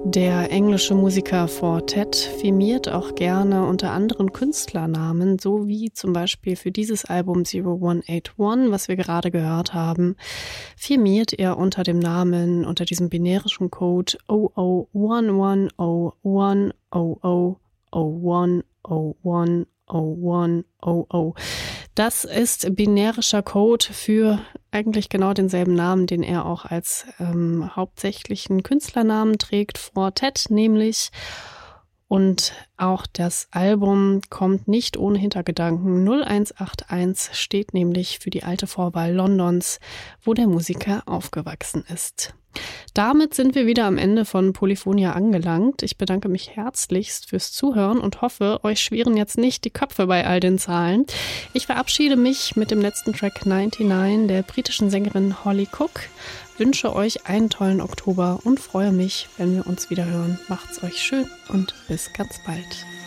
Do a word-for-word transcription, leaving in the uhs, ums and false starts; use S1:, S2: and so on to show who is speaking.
S1: Der englische Musiker Four-Tet firmiert auch gerne unter anderen Künstlernamen, so wie zum Beispiel für dieses Album zero one eight one, was wir gerade gehört haben, firmiert er unter dem Namen, unter diesem binärischen Code zero zero one one zero one zero zero zero one zero one zero one zero zero. Das ist binärischer Code für eigentlich genau denselben Namen, den er auch als ähm, hauptsächlichen Künstlernamen trägt, Four-Tet nämlich. Und auch das Album kommt nicht ohne Hintergedanken. null eins acht eins steht nämlich für die alte Vorwahl Londons, wo der Musiker aufgewachsen ist. Damit sind wir wieder am Ende von Polyphonia angelangt. Ich bedanke mich herzlichst fürs Zuhören und hoffe, euch schwirren jetzt nicht die Köpfe bei all den Zahlen. Ich verabschiede mich mit dem letzten Track neunundneunzig der britischen Sängerin Holly Cook. Wünsche euch einen tollen Oktober und freue mich, wenn wir uns wieder hören. Macht's euch schön und bis ganz bald.